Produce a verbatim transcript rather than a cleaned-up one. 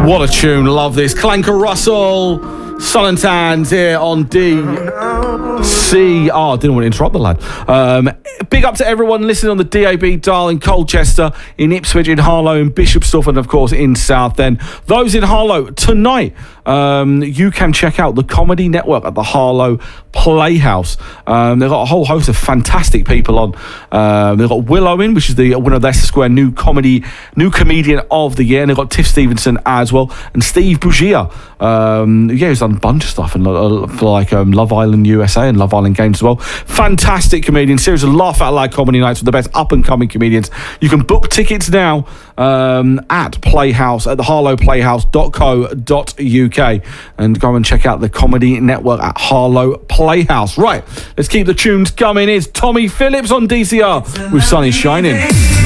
What a tune, love this. Clanker Russell, Sun and Tans here on D C. Oh, I didn't want to interrupt the lad. Um, big up to everyone listening on the D A B dial in Colchester, in Ipswich, in Harlow, in Bishopstorf, and of course in Southend. Those in Harlow, tonight um, you can check out the Comedy Network at the Harlow Playhouse. Um, they've got a whole host of fantastic people on. Um, they've got Will Owen, which is the winner of the Leicester Square New Comedy, New Comedian of the Year, and they've got Tiff Stevenson as well, and Steve Bugia. Um, yeah, he's done a bunch of stuff and uh, for like um, Love Island U S A and Love Island Games as well. Fantastic comedian, series of laugh out loud comedy nights with the best up and coming comedians. You can book tickets now um, at Playhouse at the harlow playhouse dot co dot uk and go and check out the Comedy Network at Harlow Playhouse. Right, let's keep the tunes coming. It's Tommy Phillips on D C R with Sun is Shining.